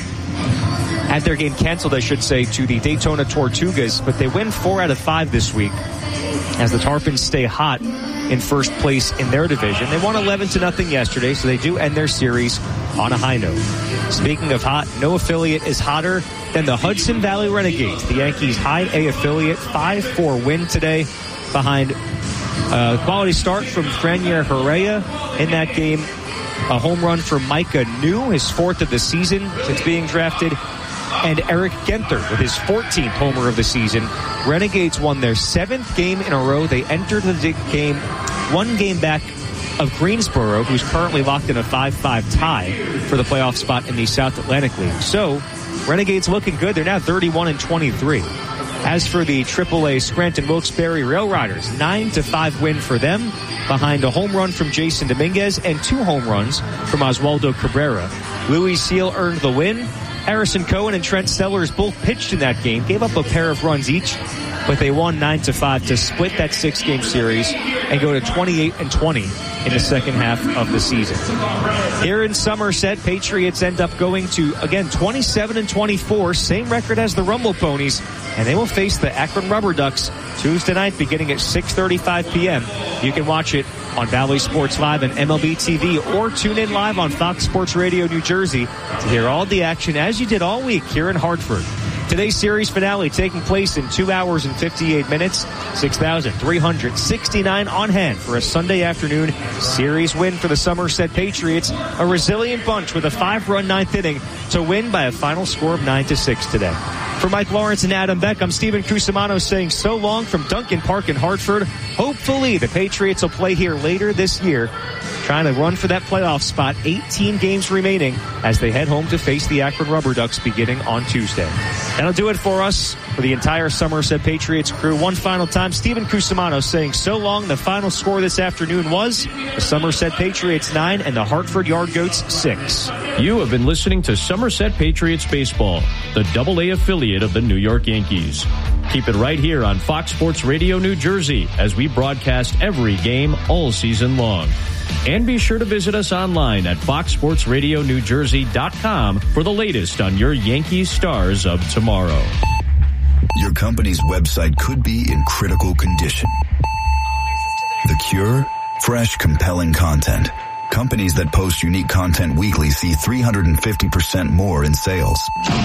had their game canceled, I should say, to the Daytona Tortugas, but they win four out of five this week as the Tarpons stay hot in first place in their division. They won eleven to nothing yesterday, so they do end their series on a high note. Speaking of hot, no affiliate is hotter than the Hudson Valley Renegades. The Yankees High A affiliate, five four win today behind a quality start from Franier Herrera in that game. A home run for Micah New, his fourth of the season since being drafted. And Eric Genther with his fourteenth homer of the season. Renegades won their seventh game in a row. They entered the game one game back of Greensboro, who's currently locked in a five five tie for the playoff spot in the South Atlantic League. So, Renegades looking good. They're now thirty-one and twenty-three. As for the triple A Scranton Wilkes-Barre Rail Riders, nine to five win for them behind a home run from Jason Dominguez and two home runs from Oswaldo Cabrera. Louis Seal earned the win. Harrison Cohen and Trent Sellers both pitched in that game, gave up a pair of runs each, but they won nine to five to split that six-game series and go to twenty-eight and twenty in the second half of the season. Here in Somerset, Patriots end up going to, again, twenty-seven and twenty-four, same record as the Rumble Ponies, and they will face the Akron Rubber Ducks Tuesday night beginning at six thirty-five p.m. You can watch it on Valley Sports Live and M L B T V, or tune in live on Fox Sports Radio New Jersey to hear all the action as you did all week here in Hartford. Today's series finale taking place in two hours and fifty-eight minutes. six thousand three hundred sixty-nine on hand for a Sunday afternoon series win for the Somerset Patriots. A resilient bunch with a five-run ninth inning to win by a final score of nine to six today. For Mike Lawrence and Adam Beck, I'm Steven Cusimano saying so long from Duncan Park in Hartford. Hopefully the Patriots will play here later this year, trying to run for that playoff spot. eighteen games remaining as they head home to face the Akron Rubber Ducks beginning on Tuesday. That'll do it for us, for the entire Somerset Patriots crew. One final time, Steven Cusimano saying so long. The final score this afternoon was the Somerset Patriots nine and the Hartford Yard Goats six. You have been listening to Somerset Patriots Baseball, the double A affiliate of the New York Yankees. Keep it right here on Fox Sports Radio New Jersey as we broadcast every game all season long. And be sure to visit us online at fox sports radio new jersey dot com for the latest on your Yankees stars of tomorrow. Your company's website could be in critical condition. The cure? Fresh, compelling content. Companies that post unique content weekly see three hundred fifty percent more in sales.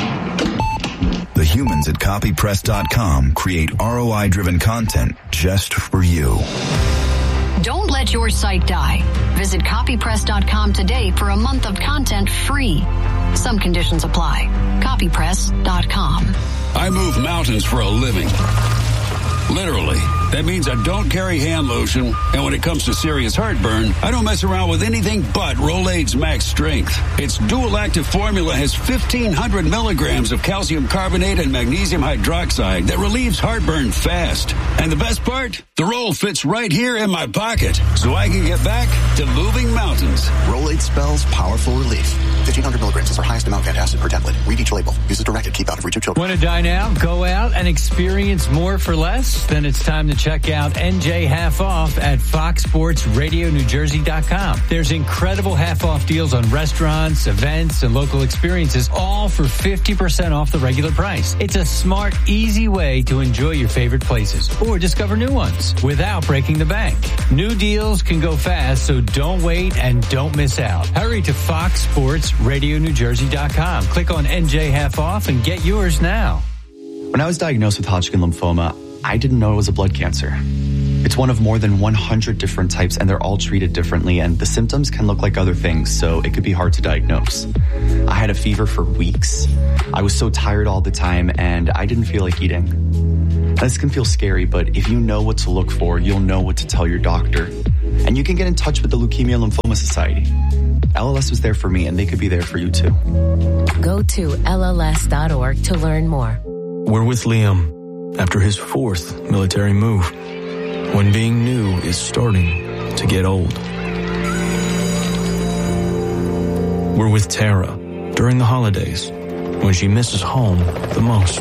The humans at copy press dot com create R O I-driven content just for you. Don't let your site die. Visit copy press dot com today for a month of content free. Some conditions apply. copy press dot com. I move mountains for a living. Literally. That means I don't carry hand lotion, and when it comes to serious heartburn, I don't mess around with anything but Rolaids Max Strength. Its dual-active formula has fifteen hundred milligrams of calcium carbonate and magnesium hydroxide that relieves heartburn fast. And the best part? The roll fits right here in my pocket, so I can get back to moving mountains. Rolaids spells powerful relief. fifteen hundred milligrams is our highest amount of antacid per tablet. Read each label. Use as directed. Keep out of reach of children. Want to dine out, go out, and experience more for less? Then it's time to check out N J Half Off at fox sports radio new jersey dot com. There's incredible half-off deals on restaurants, events, and local experiences, all for fifty percent off the regular price. It's a smart, easy way to enjoy your favorite places or discover new ones without breaking the bank. New deals can go fast, so don't wait and don't miss out. Hurry to fox sports radio new jersey dot com. Click on N J Half Off and get yours now. When I was diagnosed with Hodgkin lymphoma, I didn't know it was a blood cancer. It's one of more than one hundred different types, and they're all treated differently, and the symptoms can look like other things, so it could be hard to diagnose. I had a fever for weeks. I was so tired all the time, and I didn't feel like eating. This can feel scary, but if you know what to look for, you'll know what to tell your doctor. And you can get in touch with the Leukemia Lymphoma Society. L L S was there for me, and they could be there for you too. Go to L L S dot org to learn more. We're with Liam after his fourth military move, when being new is starting to get old. We're with Tara during the holidays, when she misses home the most.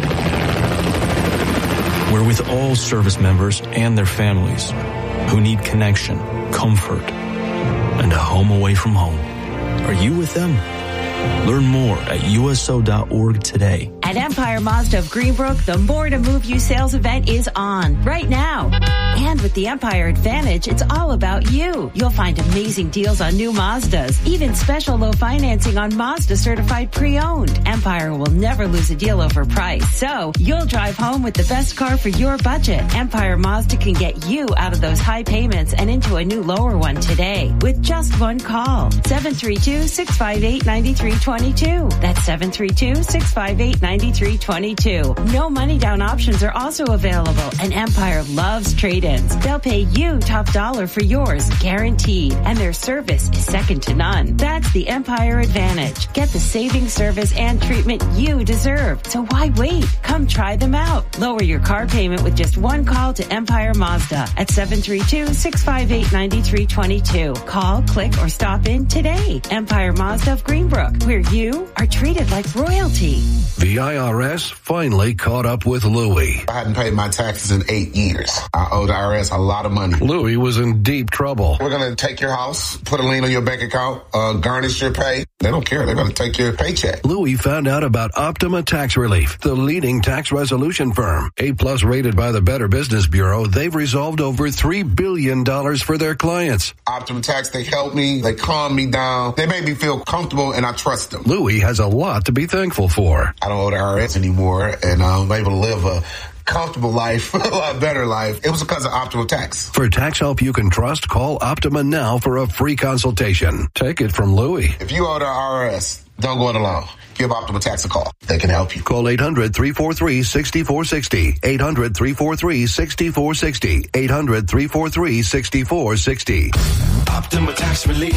We're with all service members and their families who need connection, comfort, and a home away from home. Are you with them? Learn more at U S O dot org today. At Empire Mazda of Greenbrook, the More to Move You sales event is on right now. And with the Empire Advantage, it's all about you. You'll find amazing deals on new Mazdas, even special low financing on Mazda certified pre-owned. Empire will never lose a deal over price, so you'll drive home with the best car for your budget. Empire Mazda can get you out of those high payments and into a new lower one today with just one call. seven three two, six five eight, nine three two two. That's seven three two, six five eight, nine three two two. No money down options are also available, and Empire loves trade-ins. They'll pay you top dollar for yours, guaranteed, and their service is second to none. That's the Empire Advantage. Get the saving service and treatment you deserve. So why wait? Come try them out. Lower your car payment with just one call to Empire Mazda at seven three two, six five eight, nine three two two. Call, click, or stop in today. Empire Mazda of Greenbrook, where you are treated like royalty. The I R S finally caught up with Louie. I hadn't paid my taxes in eight years. I owe the I R S a lot of money. Louie was in deep trouble. We're going to take your house, put a lien on your bank account, uh, garnish your pay. They don't care. They're going to take your paycheck. Louie found out about Optima Tax Relief, the leading tax resolution firm. A-plus rated by the Better Business Bureau, they've resolved over three billion dollars for their clients. Optima Tax, they help me. They calm me down. They make me feel comfortable, and I trust them. Louie has a lot to be thankful for. I don't owe the I R S anymore, and I'm able to live a comfortable life, a lot better life. It was because of Optima Tax. For tax help you can trust, call Optima now for a free consultation. Take it from Louie. If you owe the I R S, don't go it alone. Give Optima Tax a call. They can help you. Call eight hundred, three four three, six four six zero. eight hundred, three four three, six four six zero. eight hundred, three four three, six four six zero. Optima Tax Relief.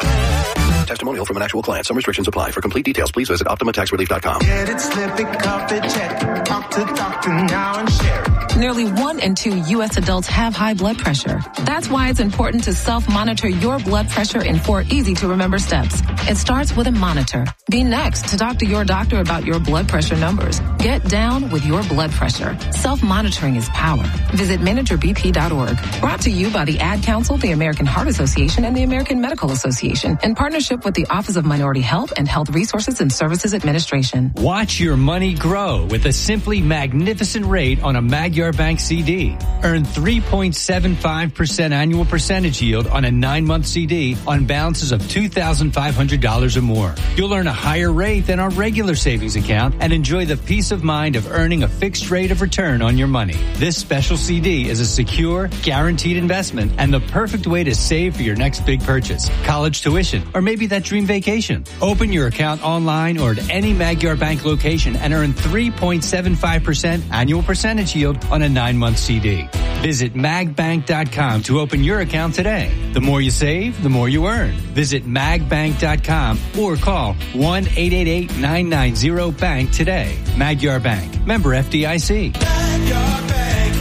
Testimonial from an actual client. Some restrictions apply. For complete details, please visit Optima Tax Relief dot com. Get it, slip it, cuff it, check it. Talk to doctor now and share it. Nearly one in two U S adults have high blood pressure. That's why it's important to self-monitor your blood pressure in four easy-to-remember steps. It starts with a monitor. Be next to talk to your doctor about your blood pressure numbers. Get down with your blood pressure. Self-monitoring is power. Visit manager b p dot org. Brought to you by the Ad Council, the American Heart Association, and the American Medical Association in partnership with the Office of Minority Health and Health Resources and Services Administration. Watch your money grow with a simply magnificent rate on a Magyar Bank C D. Earn three point seven five percent annual percentage yield on a nine-month C D on balances of two thousand five hundred dollars or more. You'll earn a higher rate than our regular savings account and enjoy the peace of mind of earning a fixed rate of return on your money. This special C D is a secure, guaranteed investment and the perfect way to save for your next big purchase, college tuition, or maybe that dream vacation. Open your account online or at any Magyar Bank location and earn three point seven five percent annual percentage yield on a nine-month C D. Visit mag bank dot com to open your account today. The more you save, the more you earn. Visit mag bank dot com or call one eight eight eight, nine nine zero, bank today. Magyar Bank. Member F D I C. Magyar Bank,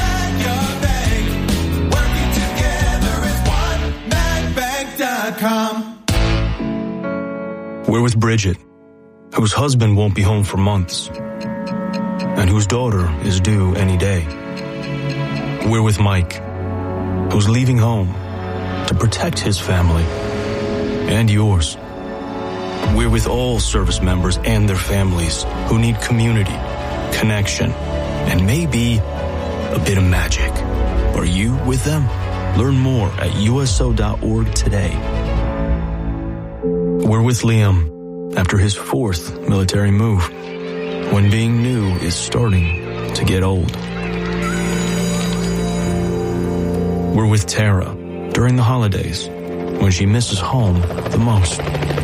Magyar Bank. Working together as one. mag bank dot com. We're with Bridget, whose husband won't be home for months, and whose daughter is due any day. We're with Mike, who's leaving home to protect his family and yours. We're with all service members and their families who need community, connection, and maybe a bit of magic. Are you with them? Learn more at U S O dot org today. We're with Liam after his fourth military move, when being new is starting to get old. We're with Tara during the holidays when she misses home the most.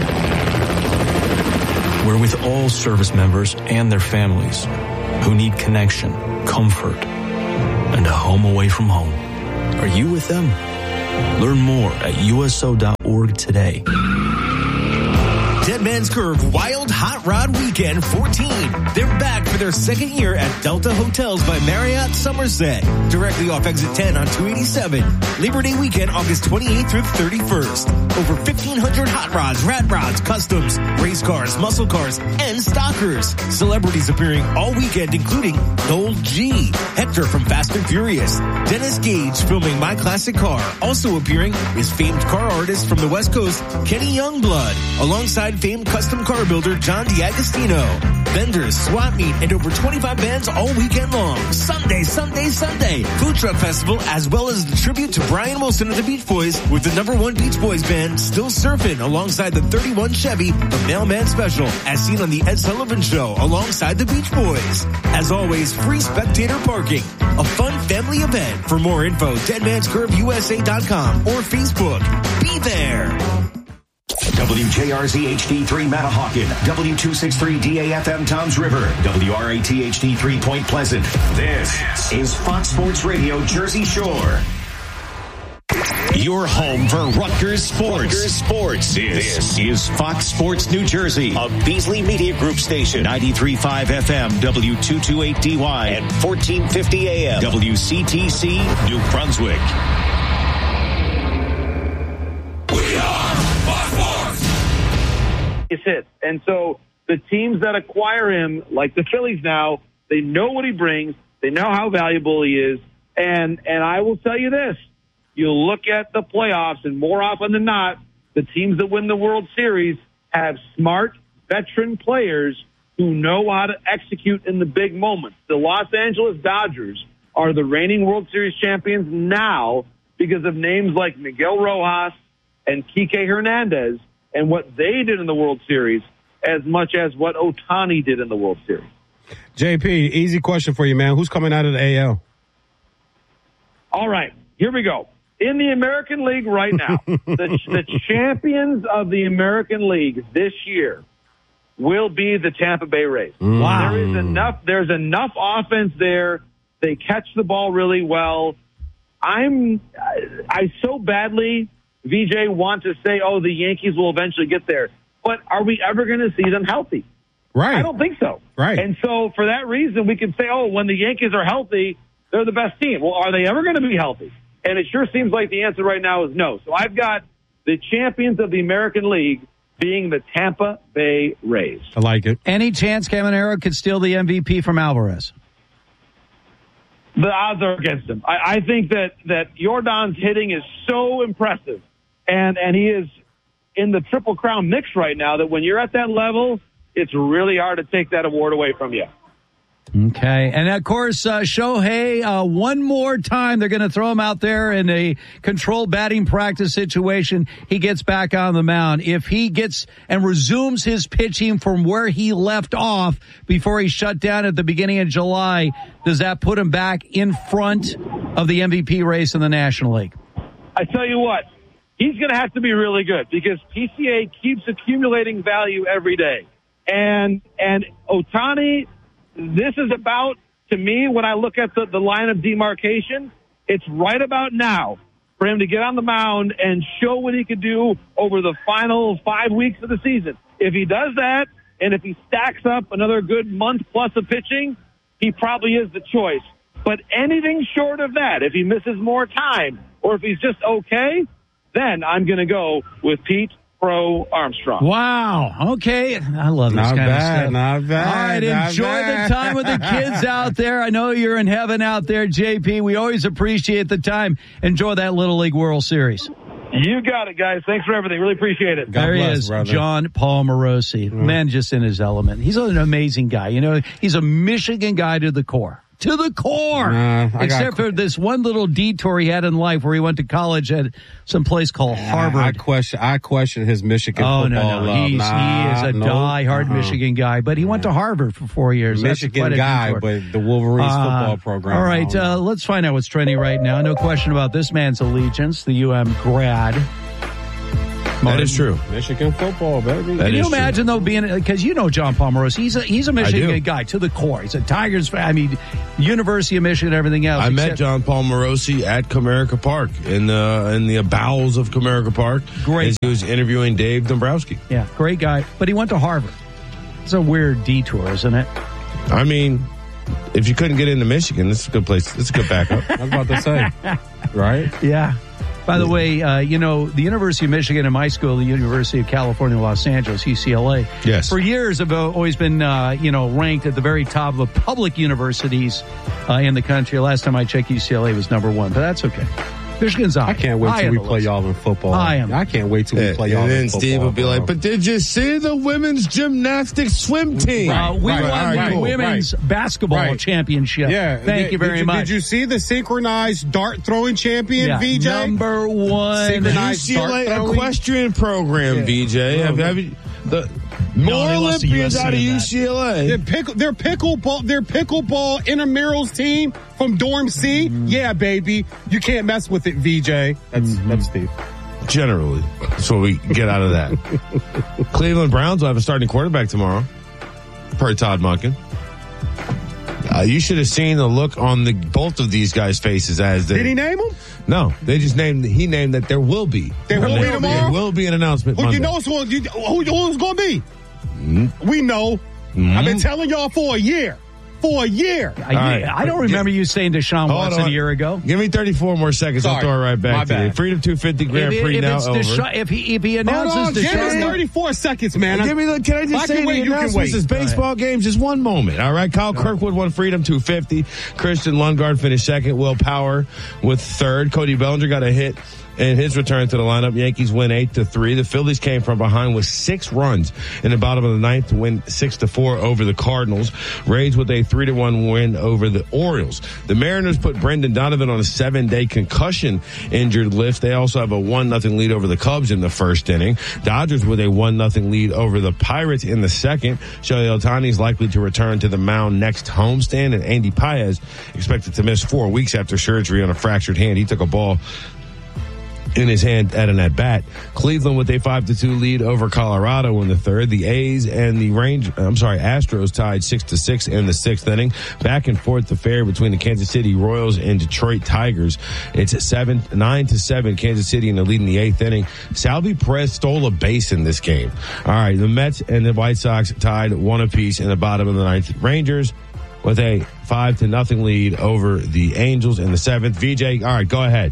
We're with all service members and their families who need connection, comfort, and a home away from home. Are you with them? Learn more at U S O dot org today. Dead Man's Curve Wild Hot Rod Weekend fourteen. They're back for their second year at Delta Hotels by Marriott Somerset, directly off exit ten on two eighty-seven. Labor Day weekend, August twenty-eighth through the thirty-first. Over fifteen hundred hot rods, rat rods, customs, race cars, muscle cars, and stalkers. Celebrities appearing all weekend, including Noel G, Hector from Fast and Furious, Dennis Gage filming My Classic Car. Also appearing is famed car artist from the West Coast, Kenny Youngblood, alongside famed custom car builder John D'Agostino. Vendors, swap meet, and over twenty-five bands all weekend long. Sunday, Sunday, Sunday. Food Truck Festival, as well as the tribute to Brian Wilson of the Beach Boys with the number one Beach Boys band Still Surfing alongside the thirty-one Chevy, the Mailman Special, as seen on the Ed Sullivan Show alongside the Beach Boys. As always, free spectator parking. A fun family event. For more info, dead mans curve U S A dot com or Facebook. Be there. W J R Z H D three Matahawkin, W two sixty-three D A F M Toms River, W R A T H D three Point Pleasant. This is Fox Sports Radio Jersey Shore. Your home for Rutgers sports. Rutgers sports. This, this is Fox Sports New Jersey, a Beasley Media Group station, ninety-three point five F M, W two twenty-eight D Y, and fourteen fifty A M, W C T C, New Brunswick. Is it. And so the teams that acquire him, like the Phillies now, they know what he brings. They know how valuable he is. And and I will tell you this. You look at the playoffs, and more often than not, the teams that win the World Series have smart, veteran players who know how to execute in the big moments. The Los Angeles Dodgers are the reigning World Series champions now because of names like Miguel Rojas and Kike Hernandez and what they did in the World Series as much as what Ohtani did in the World Series. J P, easy question for you, man. Who's coming out of the A L? All right, here we go. In the American League right now, the, the champions of the American League this year will be the Tampa Bay Rays. Wow. There is enough, there's enough offense there. They catch the ball really well. I'm, I, I so badly, V J, want to say, oh, the Yankees will eventually get there. But are we ever going to see them healthy? Right. I don't think so. Right. And so for that reason, we can say, oh, when the Yankees are healthy, they're the best team. Well, are they ever going to be healthy? And it sure seems like the answer right now is no. So I've got the champions of the American League being the Tampa Bay Rays. I like it. Any chance Caminero could steal the M V P from Alvarez? The odds are against him. I, I think that, that Jordan's hitting is so impressive, and, and he is in the Triple Crown mix right now, that when you're at that level, it's really hard to take that award away from you. Okay. And, of course, uh, Shohei, uh, one more time, they're going to throw him out there in a controlled batting practice situation. He gets back on the mound. If he gets and resumes his pitching from where he left off before he shut down at the beginning of July, does that put him back in front of the M V P race in the National League? I tell you what, he's going to have to be really good because P C A keeps accumulating value every day. And, and Ohtani, this is about, to me, when I look at the, the line of demarcation, it's right about now for him to get on the mound and show what he could do over the final five weeks of the season. If he does that, and if he stacks up another good month plus of pitching, he probably is the choice. But anything short of that, if he misses more time, or if he's just okay, then I'm going to go with Pete Pro Armstrong. Wow. Okay. I love this not kind bad, of stuff. Not bad. All right. Not Enjoy bad. the time with the kids out there. I know you're in heaven out there, J P. We always appreciate the time. Enjoy that Little League World Series. You got it, guys. Thanks for everything. Really appreciate it. God there bless, he is, brother. John Paul Morosi. Mm. Man, just in his element. He's an amazing guy. You know, he's a Michigan guy to the core. to the core. Nah, I Except got, for this one little detour he had in life where he went to college at some place called Harvard. I question. I question his Michigan oh, football no, no. love. He's, nah, he is a no, die-hard uh-uh. Michigan guy, but he went to Harvard for four years. Michigan guy, detour. but the Wolverines Uh, football program. All right, uh, let's find out what's trending right now. No question about this man's allegiance, the U M grad. That is true. Michigan football, baby. That Can you is imagine, true. though, being, because you know John Palmeros, he's a, he's a Michigan do. guy to the core. He's a Tigers fan. I mean, University of Michigan, everything else. I met except- John Palmerosi at Comerica Park in the in the bowels of Comerica Park. Great. As he was interviewing Dave Dombrowski. Yeah, great guy. But he went to Harvard. It's a weird detour, isn't it? I mean, if you couldn't get into Michigan, this is a good place. This is a good backup. I was about to say, right? Yeah. By the way, uh, you know, the University of Michigan and my school, the University of California, Los Angeles, U C L A, Yes. for years have always been, uh, you know, ranked at the very top of the public universities uh, in the country. Last time I checked, U C L A was number one, but that's okay. Michigan's on. I can't wait High till on we the play list. y'all in football. I am. I can't wait till we play y'all and in then football. Steve will be bro. like, but did you see the women's gymnastics swim team? Uh, we Right, won right, the right, women's right. basketball Right. championship. Yeah. Thank Did- you very did much. Did you see the synchronized dart throwing champion, Yeah, V J? number one. Synchronized U C L A dart throwing? equestrian program, Yeah. V J. Have, have you, the more they lost to Olympians U S C out of in that. U C L A. Their pickle, their pickleball, their pickleball intramurals team from Dorm C. Mm-hmm. Yeah, baby, you can't mess with it, V J. That's Mm-hmm. that's Steve. Generally, that's what we get out of that. Cleveland Browns will have a starting quarterback tomorrow, per Todd Monken. Uh, you should have seen the look on the both of these guys' faces as they. Did he name him? No, they just named. He named that there will be. There will be tomorrow? There will be an announcement. Who Monday. you know who, you, who, who's going to be? Mm-hmm. We know. Mm-hmm. I've been telling y'all for a year. For a year. I, right. I don't remember you saying Deshaun Hold Watson on. a year ago. Give me thirty-four more seconds. I'll Sorry. throw it right My back to you. bad. Freedom two fifty Grand if, Prix if, now it's over. Desha- if he if he announces Hold on, give us Deshaun, thirty-four seconds, man. Give me the, can I just I say can the wait, you can announcements wait. is baseball games, just one moment. All right. Kyle Kirkwood won Freedom two fifty. Christian Lundgaard finished second. Will Power with third. Cody Bellinger got a hit in his return to the lineup. Yankees win eight to three. The Phillies came from behind with six runs in the bottom of the ninth to win six to four over the Cardinals. Rays with a three to one win over the Orioles. The Mariners put Brendan Donovan on a seven day concussion injured list. They also have a one nothing lead over the Cubs in the first inning. Dodgers with a one nothing lead over the Pirates in the second. Shohei Ohtani is likely to return to the mound next homestand, and Andy Paez expected to miss four weeks after surgery on a fractured hand. He took a ball in his hand at an at-bat. Cleveland with a five to two lead over Colorado in the third. The A's and the Range, I'm sorry, Astros tied six to six in the sixth inning. Back and forth affair between the Kansas City Royals and Detroit Tigers. It's seven, nine to seven, Kansas City in the lead in the eighth inning. Salvi Perez stole a base in this game. All right, the Mets and the White Sox tied one apiece in the bottom of the ninth. Rangers with a five to nothing lead over the Angels in the seventh. V J, all right, go ahead.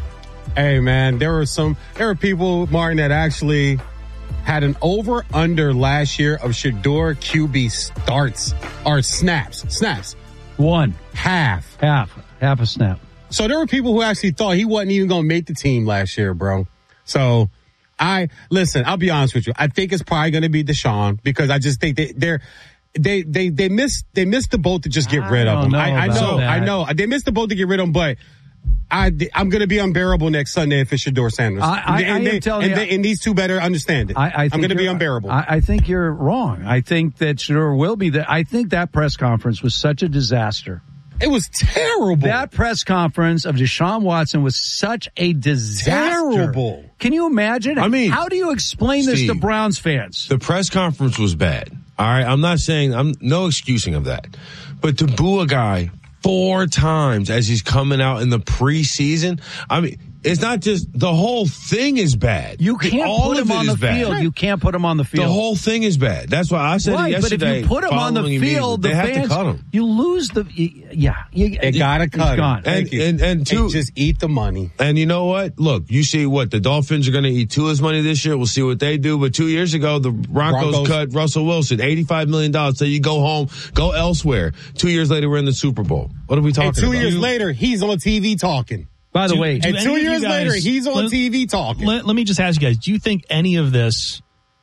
Hey, man, there were some, there were people, Martin, that actually had an over-under last year of Shador Q B starts, or snaps, snaps. One. Half. Half. Half a snap. So there were people who actually thought he wasn't even going to make the team last year, bro. So I, listen, I'll be honest with you. I think it's probably going to be Deshaun, because I just think they, they're, they, they, they missed, they missed the boat to just get I rid of don't him. know I, I about know, that. I know. They missed the boat to get rid of him, but I, I'm going to be unbearable next Sunday if it's Shador Sanders. I- I- and, I am they, telling and, you- they, and these two better understand it. I, I I'm think going to be you're- unbearable. I, I think you're wrong. I think that Shador will be there. I think that press conference was such a disaster. It was terrible. That press conference of Deshaun Watson was such a disaster. Terrible. Can you imagine? I mean, how do you explain this to Steve, Browns fans? The press conference was bad. All right. I'm not saying, I'm no excusing of that. But to boo a guy four times as he's coming out in the preseason, I mean, it's not just, the whole thing is bad. You can't All put of him it on is the bad. field. You can't put him on the field. The whole thing is bad. That's why I said right, it yesterday. but if you put him on the following field, the they have fans, to cut him. you lose the, you, yeah. You, They got to he's cut him. gone. And, Thank you. and, and two, Hey, just eat the money. and you know what? Look, you see what the Dolphins are going to eat Tua's money this year. We'll see what they do. But two years ago, the Broncos, Broncos. cut Russell Wilson, eighty-five million dollars. So you go home, go elsewhere. Two years later, we're in the Super Bowl. What are we talking And two about? years later, he's on T V talking. By the Do- way, do And any two of you years guys- later, he's on let- T V talking. Let, let me just ask you guys, do you think any of this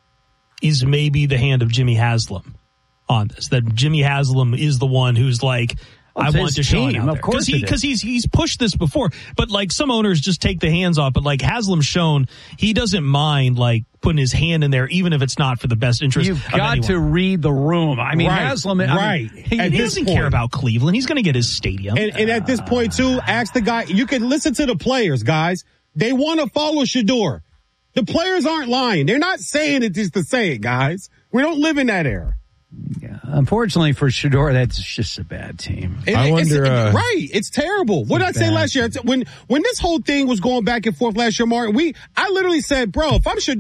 is maybe the hand of Jimmy Haslam on this? That Jimmy Haslam is the one who's like, I It's want his Deshaun team, out of there. course he, it is. Because he's, he's pushed this before. But, like, some owners just take the hands off. But, like, Haslam's shown he doesn't mind, like, putting his hand in there, even if it's not for the best interest You've of got anyone. to read the room. I mean, Right, Haslam, I mean, right. He, At he this doesn't point. care about Cleveland. He's going to get his stadium. And, and at this point, too, ask the guy. You can listen to the players, guys. They want to follow Shador. The players aren't lying. They're not saying it just to say it, guys. We don't live in that era. Yeah, unfortunately for Shador, that's just a bad team. It- I it's- wonder, uh, right? It's terrible. What did I say bad last year? When when this whole thing was going back and forth last year, Martin, we I literally said, bro, if I'm Shador.